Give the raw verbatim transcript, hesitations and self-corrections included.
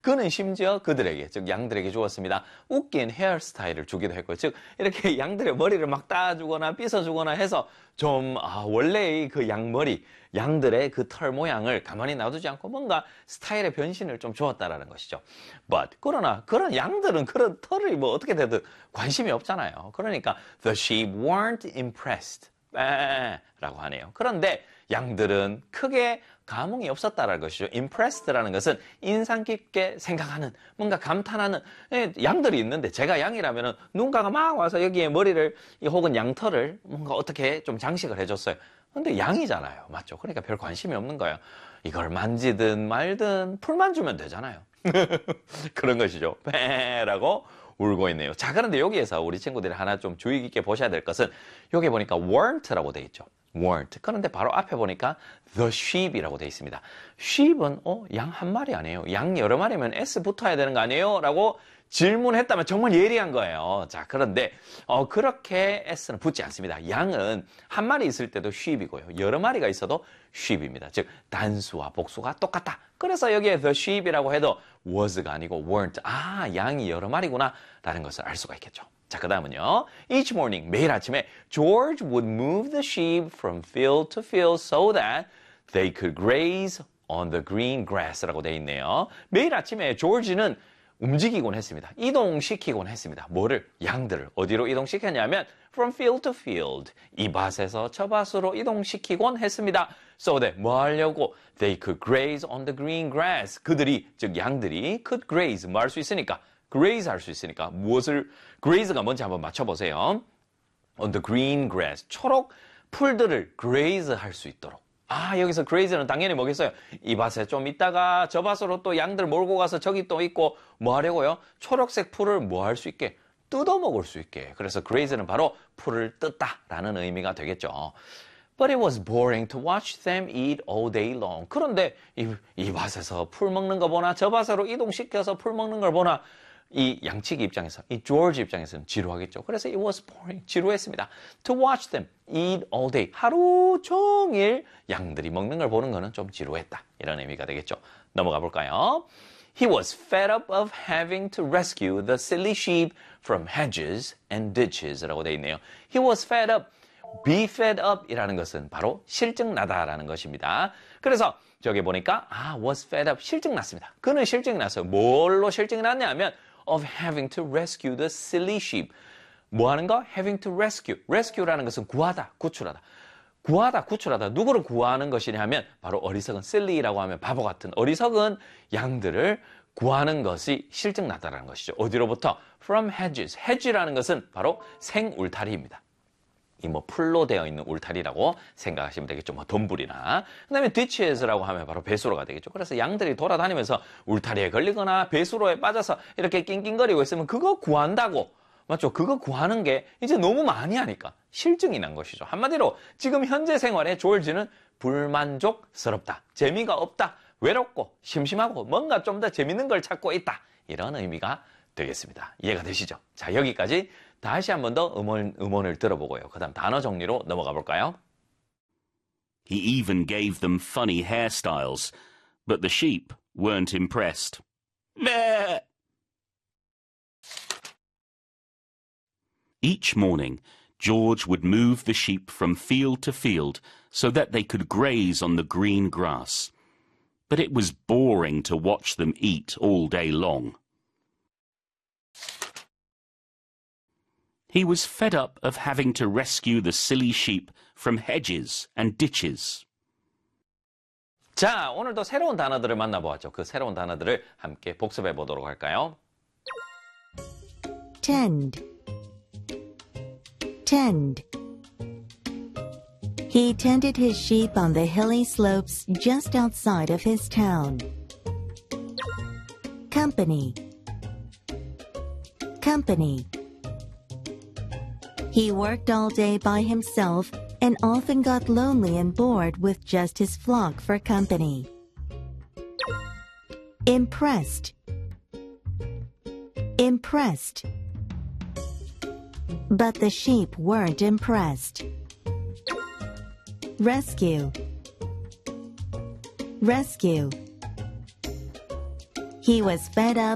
그는 심지어 그들에게, 즉 양들에게 주었습니다. 웃긴 헤어스타일을 주기도 했고요. 즉 이렇게 양들의 머리를 막 따주거나 빗어주거나 해서 좀 아, 원래의 그 양머리, 양들의 그 털 모양을 가만히 놔두지 않고 뭔가 스타일의 변신을 좀 주었다라는 것이죠. But 그러나 그런 양들은 그런 털이 뭐 어떻게 되든 관심이 없잖아요. 그러니까 the sheep weren't impressed. 라고 하네요. 그런데 양들은 크게 감흥이 없었다라는 것이죠. impressed라는 것은 인상 깊게 생각하는, 뭔가 감탄하는 양들이 있는데 제가 양이라면 누군가가 막 와서 여기에 머리를 혹은 양털을 뭔가 어떻게 좀 장식을 해줬어요. 근데 양이잖아요. 맞죠? 그러니까 별 관심이 없는 거예요. 이걸 만지든 말든 풀만 주면 되잖아요. 그런 것이죠. 라고 울고 있네요. 자, 그런데 여기에서 우리 친구들이 하나 좀 주의 깊게 보셔야 될 것은 여기 보니까 weren't라고 돼 있죠. weren't. 그런데 바로 앞에 보니까 the sheep이라고 돼 있습니다. sheep은 어, 양 한 마리 아니에요. 양 여러 마리면 s 붙어야 되는 거 아니에요? 라고 질문했다면 정말 예리한 거예요. 자, 그런데 어, 그렇게 s는 붙지 않습니다. 양은 한 마리 있을 때도 sheep이고요. 여러 마리가 있어도 sheep입니다. 즉 단수와 복수가 똑같다. 그래서 여기에 the sheep이라고 해도 was가 아니고 weren't. 아, 양이 여러 마리구나 라는 것을 알 수가 있겠죠. 자, 그 다음은요. Each morning, 매일 아침에 George would move the sheep from field to field so that they could graze on the green grass라고 돼 있네요. 매일 아침에 조지는 움직이곤 했습니다. 이동시키곤 했습니다. 뭐를? 양들을. 어디로 이동시켰냐면 from field to field. 이 밭에서 저 밭으로 이동시키곤 했습니다. So that 뭐 하려고? They could graze on the green grass. 그들이, 즉 양들이 could graze, 뭐 할 수 있으니까? graze 할 수 있으니까 무엇을, graze가 뭔지 한번 맞춰보세요. on the green grass. 초록 풀들을 graze 할 수 있도록. 아, 여기서 graze는 당연히 뭐겠어요? 이 밭에 좀 있다가 저 밭으로 또 양들 몰고 가서 저기 또 있고 뭐 하려고요? 초록색 풀을 뭐 할 수 있게? 뜯어 먹을 수 있게. 그래서 graze는 바로 풀을 뜯다라는 의미가 되겠죠. But it was boring to watch them eat all day long. 그런데 이, 이 밭에서 풀 먹는 거 보나 저 밭으로 이동시켜서 풀 먹는 걸 보나 이 양치기 입장에서, 이 조지 입장에서는 지루하겠죠. 그래서 it was boring, 지루했습니다. To watch them eat all day. 하루 종일 양들이 먹는 걸 보는 거는 좀 지루했다. 이런 의미가 되겠죠. 넘어가 볼까요? He was fed up of having to rescue the silly sheep from hedges and ditches 라고 되어 있네요. He was fed up. be fed up 이라는 것은 바로 실증나다라는 것입니다. 그래서 저기 보니까 아, was fed up, 실증났습니다. 그는 실증이 났어요. 뭘로 실증이 났냐면 of having to rescue the silly sheep. 뭐 하는 거? having to rescue. rescue라는 것은 구하다, 구출하다. 구하다, 구출하다. 누구를 구하는 것이냐 하면 바로 어리석은 silly라고 하면 바보 같은 어리석은 양들을 구하는 것이 실증나다라는 것이죠. 어디로부터? from hedges. hedge라는 것은 바로 생울타리입니다. 이 뭐 풀로 되어 있는 울타리라고 생각하시면 되겠죠. 뭐 덤불이나. 그다음에 ditches라고 하면 바로 배수로가 되겠죠. 그래서 양들이 돌아다니면서 울타리에 걸리거나 배수로에 빠져서 이렇게 낑낑거리고 있으면 그거 구한다고. 맞죠? 그거 구하는 게 이제 너무 많이 하니까 실증이 난 것이죠. 한마디로 지금 현재 생활에 조지는 불만족스럽다. 재미가 없다. 외롭고 심심하고 뭔가 좀 더 재밌는 걸 찾고 있다. 이런 의미가 되겠습니다. 이해가 되시죠? 자, 여기까지 다시 한 번 더 음원, 음원을 들어보고요. 그 다음 단어 정리로 넘어가 볼까요? He even gave them funny hairstyles, but the sheep weren't impressed. Meh! Each morning, George would move the sheep from field to field so that they could graze on the green grass. But it was boring to watch them eat all day long. He was fed up of having to rescue the silly sheep from hedges and ditches. 자, 오늘도 새로운 단어들을 만나보았죠. 그 새로운 단어들을 함께 복습해 보도록 할까요? Tend. Tend. He tended his sheep on the hilly slopes just outside of his town. Company. Company. He worked all day by himself and often got lonely and bored with just his flock for company. Impressed. Impressed. But the sheep weren't impressed. Rescue. Rescue. He was fed up